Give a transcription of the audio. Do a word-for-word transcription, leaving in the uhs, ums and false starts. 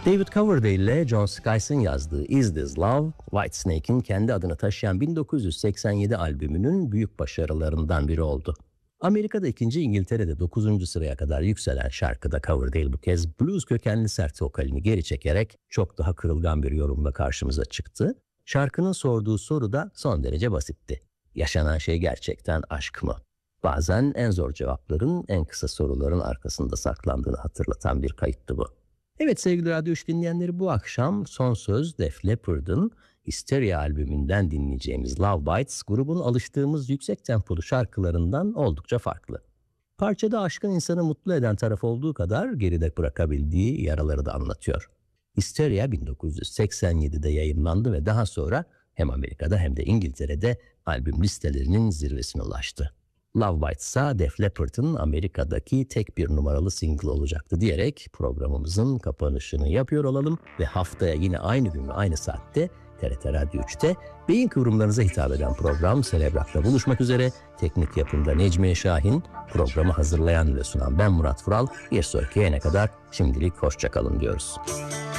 David Coverdale ile John Skies'in yazdığı Is This Love, Whitesnake'in kendi adını taşıyan bin dokuz yüz seksen yedi albümünün büyük başarılarından biri oldu. Amerika'da ikinci, İngiltere'de dokuzuncu sıraya kadar yükselen şarkıda Coverdale bu kez blues kökenli sert vokalini geri çekerek çok daha kırılgan bir yorumla karşımıza çıktı. Şarkının sorduğu soru da son derece basitti. Yaşanan şey gerçekten aşk mı? Bazen en zor cevapların en kısa soruların arkasında saklandığını hatırlatan bir kayıttı bu. Evet sevgili Radyo üç dinleyenleri, bu akşam son söz Def Leppard'ın Hysteria albümünden dinleyeceğimiz Love Bites, grubun alıştığımız yüksek tempolu şarkılarından oldukça farklı. Parçada aşkın insanı mutlu eden taraf olduğu kadar geride bırakabildiği yaraları da anlatıyor. Hysteria bin dokuz yüz seksen yedide yayınlandı ve daha sonra hem Amerika'da hem de İngiltere'de albüm listelerinin zirvesine ulaştı. Love Bites'a Def Leppard'ın Amerika'daki tek bir numaralı single olacaktı diyerek programımızın kapanışını yapıyor olalım ve haftaya yine aynı gün ve aynı saatte T R T Radyo üçte beyin kıvrımlarınıza hitap eden program Celebrak'la buluşmak üzere. Teknik yapımda Necmiye Şahin, programı hazırlayan ve sunan ben Murat Vural. Bir sonraki yayına kadar şimdilik hoşça kalın diyoruz.